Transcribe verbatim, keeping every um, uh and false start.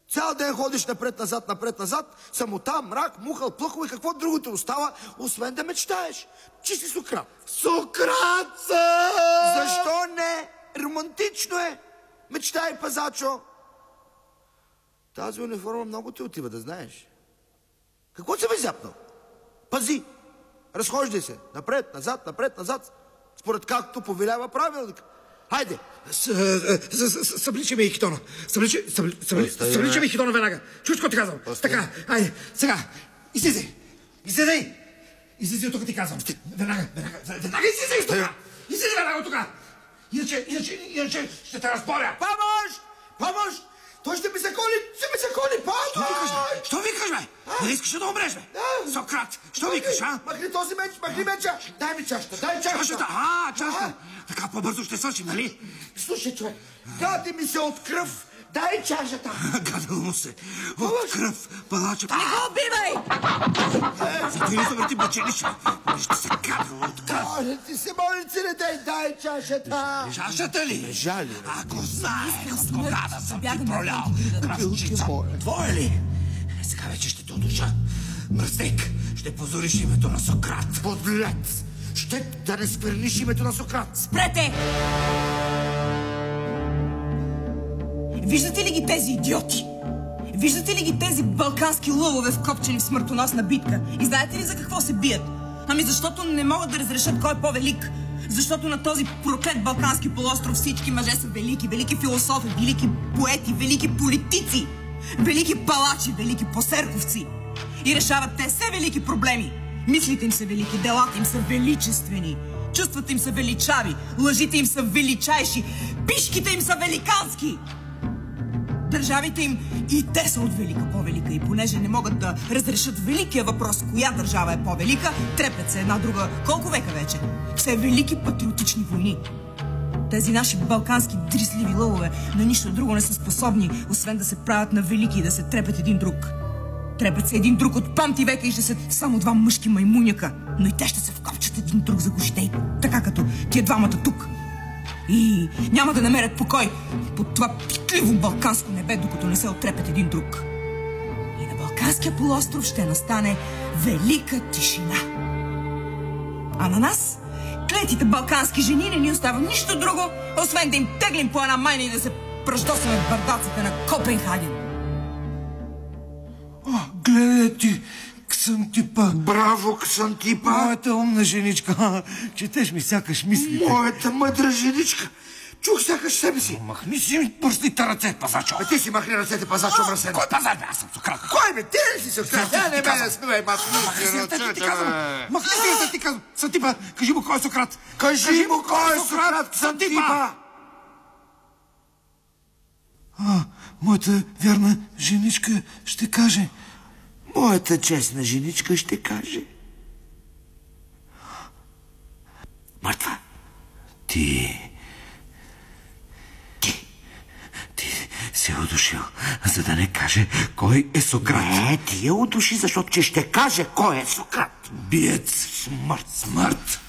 Цял ден ходиш напред-назад, напред-назад, самота, мрак, мухъл, плъхове и какво другото остава, освен да мечтаеш, че си Сократ. Сократ! Защо не? Романтично е. Мечтай, пазачо. Тази униформа много ти отива, да знаеш. Какво се бе зяпнал? Пази! Разхождай се. Напред, назад, напред, назад. Според както повелява правилник. Хайде! Събличи ме и хитона. Събличи ме и хитона веднага. Чуш, какво ти казвам? Така, айде, сега. Излизай. Излизай. Излизай от тук, ти казвам. Веднага, веднага, веднага излизай от тук. Излизай веднага от тук. Иначе, иначе, иначе ще те разборя. Помощ! Помощ! Той ще ми се коли, ще ми се коли, помощ! Що викаш, бе? Не искаш да умреш, бе? Сократ, що викаш, а? Махни този меч, махни меча! Дай ми чашата, дай чашата! Чашата, а, чашата! Така по-бързо ще свършим, нали? Слушай, човек, гади ми се от кръв! Дай чашата! Гадал му се! От кръв, палача... Не го убивай! За ти ли завърти бачелиш? Ще се гадал от кръв! Моля ти се, моля ти, не дай, дай чашата! Чашата ли? Не жали, Ако знаех от кога да съм ти пролял кръвчица! Твоя ли? Сега вече ще те удуша. Мръсник, ще позориш името на Сократ. Подлец! Ще да не скверниш името на Сократ! Спрете! Виждате ли ги тези идиоти? Виждате ли ги тези балкански лъвове вкопчени в смъртоносна битка? И знаете ли за какво се бият? Ами защото не могат да разрешат кой е по-велик. Защото на този проклет балкански полуостров всички мъже са велики, велики философи, велики поети, велики политици, велики палачи, велики посерковци. И решават те все велики проблеми. Мислите им са велики, делата им са величествени, чувствата им са величави, лъжите им са величайши, пишките им са великански. Държавите им и те са от велика по-велика и понеже не могат да разрешат великия въпрос, коя държава е по-велика, трепят се една друга. Колко века вече? Все велики патриотични войни. Тези наши балкански дрисливи лъвове на нищо друго не са способни, освен да се правят на велики и да се трепят един друг. Трепят се един друг от памти века и ще са само два мъжки маймуняка, но и те ще се вкопчат един друг за гушите, така като тия двамата тук. И няма да намерят покой под това питливо балканско небе, докато не се отрепят един друг. И на Балканския полуостров ще настане велика тишина. А на нас, клетите балкански жени, не ни остава нищо друго, освен да им теглим по една майна и да се пръждосваме в бардаците на Копенхаген. О, гледай ти, Ксантипа. Браво, Ксантипа! Моята умна женичка. Четеш ми сякаш мисли. Моята мъдра женичка. Чух сякаш себе си. Махни си пръстите ръце, пазачо. А ти си махни ръцете, пазачо, мръсен. Кой пазар, бе? Аз съм Сократ. Кой бе? Ти ли си Сократ? Я не ме да смивай, махни си ръцете, ти казвам. Махни си ръцете, ти казвам. Ксантипа, кажи му кой е Сократ. Кажи му кой е Сократ, Ксантипа. А, моята вярна женичка ще каже. Моята честна женичка ще каже. Мъртва. Ти... Ти... Ти се е удушил, за да не каже кой е Сократ. Не, ти я удуши, защото че ще каже кой е Сократ. Биец, смърт, смърт.